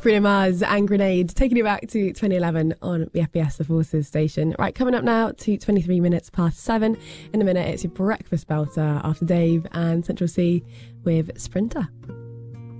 Bruno Mars and Grenade, taking you back to 2011 on the FBS The Forces station. Right, coming up now to 23 minutes past 7. In a minute, it's your breakfast belter after Dave and Central C with Sprinter.